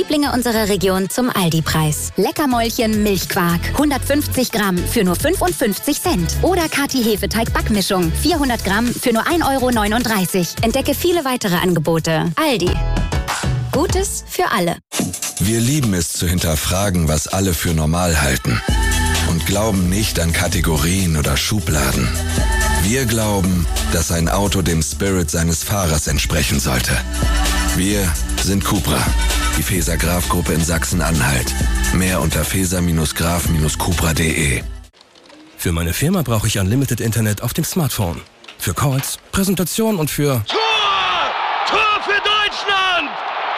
Lieblinge unserer Region zum Aldi-Preis. Leckermäulchen Milchquark, 150 Gramm für nur 55 Cent. Oder Kati Hefeteig-Backmischung, 400 Gramm für nur 1,39 €. Entdecke viele weitere Angebote. Aldi. Gutes für alle. Wir lieben es zu hinterfragen, was alle für normal halten. Und glauben nicht an Kategorien oder Schubladen. Wir glauben, dass ein Auto dem Spirit seines Fahrers entsprechen sollte. Wir sind Cupra, die Feser-Graf-Gruppe in Sachsen-Anhalt. Mehr unter feser-graf-cupra.de. Für meine Firma brauche ich Unlimited Internet auf dem Smartphone. Für Calls, Präsentation und für... Tor! Tor für Deutschland!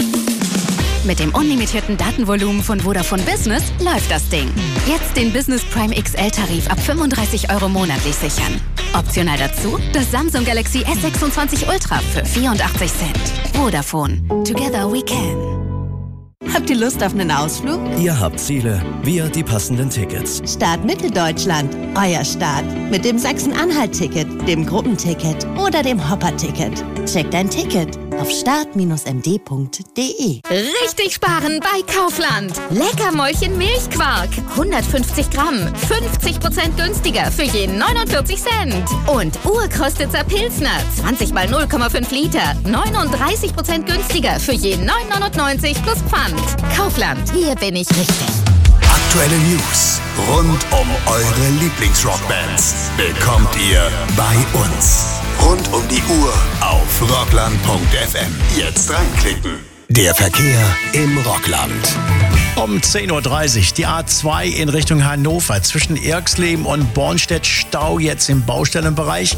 Mit dem unlimitierten Datenvolumen von Vodafone Business läuft das Ding. Jetzt den Business Prime XL-Tarif ab 35 € monatlich sichern. Optional dazu das Samsung Galaxy S26 Ultra für 84 Cent. Vodafone. Together we can. Habt ihr Lust auf einen Ausflug? Ihr habt Ziele, wir die passenden Tickets. Start Mitteldeutschland, euer Start. Mit dem Sachsen-Anhalt-Ticket, dem Gruppenticket oder dem Hopper-Ticket. Checkt dein Ticket auf start-md.de. Richtig sparen bei Kaufland. Leckermäulchen Milchquark. 150 Gramm. 50% günstiger für jeden 49 Cent. Und Urkostitzer Pilsner. 20 mal 0,5 Liter. 39% günstiger für jeden 9,99 plus Pfand. Kaufland. Hier bin ich richtig. Aktuelle News rund um eure Lieblingsrockbands bekommt ihr bei uns. Rund um die Uhr auf rockland.fm. Jetzt reinklicken. Der Verkehr im Rockland. Um 10.30 Uhr die A2 in Richtung Hannover. Zwischen Irxleben und Bornstedt Stau jetzt im Baustellenbereich.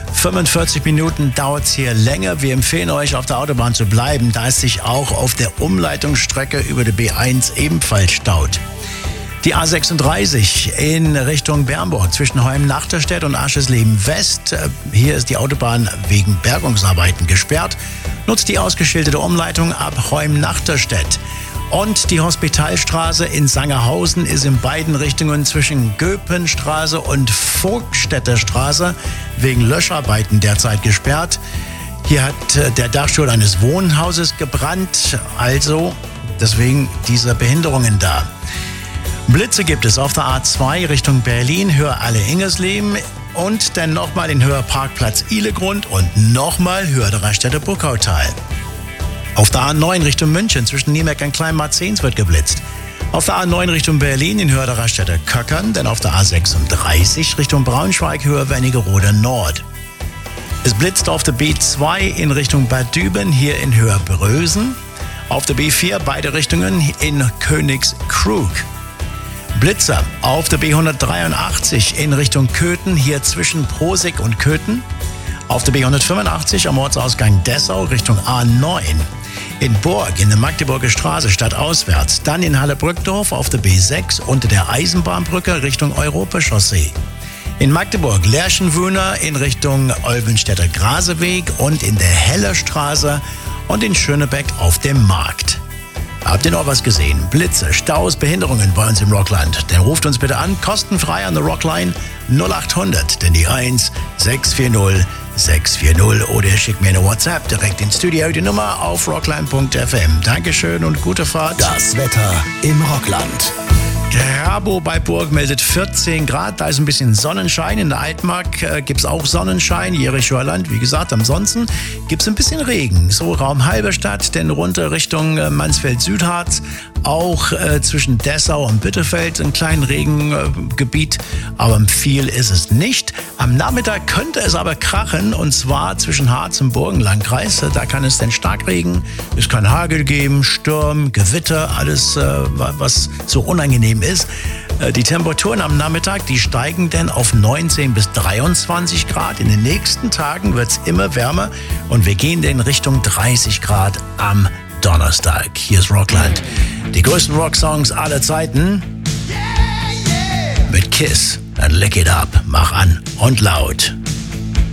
45 Minuten dauert es hier länger. Wir empfehlen euch, auf der Autobahn zu bleiben, da es sich auch auf der Umleitungsstrecke über die B1 ebenfalls staut. Die A36 in Richtung Bernburg zwischen Heum-Nachterstedt und Aschersleben-West. Hier ist die Autobahn wegen Bergungsarbeiten gesperrt. Nutzt die ausgeschilderte Umleitung ab Heum-Nachterstedt. Und die Hospitalstraße in Sangerhausen ist in beiden Richtungen zwischen Göpenstraße und Vogtstädter Straße wegen Löscharbeiten derzeit gesperrt. Hier hat der Dachstuhl eines Wohnhauses gebrannt, also deswegen diese Behinderungen da. Blitze gibt es auf der A2 Richtung Berlin, Höhe Alle-Ingersleben und dann nochmal den Höherparkplatz Ihlegrund und nochmal Höhe der Raststätte Burgautal. Auf der A9 Richtung München zwischen Niemeck und Kleinmarzens wird geblitzt. Auf der A9 Richtung Berlin in Höhe der Raststätte Köckern, dann auf der A36 Richtung Braunschweig, Höhe Wernigerode Nord. Es blitzt auf der B2 in Richtung Bad Düben, hier in Höhe Brösen. Auf der B4 beide Richtungen in Königskrug. Blitzer auf der B183 in Richtung Köthen, hier zwischen Prosig und Köthen. Auf der B185 am Ortsausgang Dessau Richtung A9. In Burg in der Magdeburger Straße stadtauswärts. Dann in Halle-Brückdorf auf der B6 unter der Eisenbahnbrücke Richtung Europachaussee. In Magdeburg Lerchenwöhner in Richtung Olvenstädter Graseweg und in der Hellerstraße und in Schönebeck auf dem Markt. Habt ihr noch was gesehen? Blitze, Staus, Behinderungen bei uns im Rockland? Dann ruft uns bitte an, kostenfrei an der Rockline 0800, denn die 1 640 640 oder schickt mir eine WhatsApp direkt ins Studio, die Nummer auf rockline.fm. Dankeschön und gute Fahrt. Das Wetter im Rockland. Grabo bei Burg meldet 14 Grad, da ist ein bisschen Sonnenschein. In der Altmark gibt es auch Sonnenschein, Jerichoer-Land, wie gesagt. Ansonsten gibt es ein bisschen Regen. So Raum Halberstadt, denn runter Richtung Mansfeld-Südharz. Auch zwischen Dessau und Bitterfeld ein kleines Regengebiet, aber viel ist es nicht. Am Nachmittag könnte es aber krachen, und zwar zwischen Harz und Burgenlandkreis. Da kann es dann stark regnen, es kann Hagel geben, Sturm, Gewitter, alles, was so unangenehm ist. Die Temperaturen am Nachmittag, die steigen dann auf 19 bis 23 Grad. In den nächsten Tagen wird es immer wärmer und wir gehen dann Richtung 30 Grad am Donnerstag. Hier ist Rockland. Die größten Rocksongs aller Zeiten mit Kiss and Lick It Up. Mach an und laut.